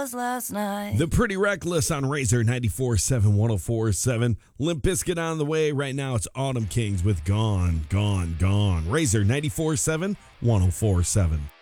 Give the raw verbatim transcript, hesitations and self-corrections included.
was last night. The Pretty Reckless on Razor ninety-four point seven, one oh four point seven. Limp Bizkit on the way. Right now it's Autumn Kings with Gone, Gone, Gone. Razor ninety-four point seven, one oh four point seven.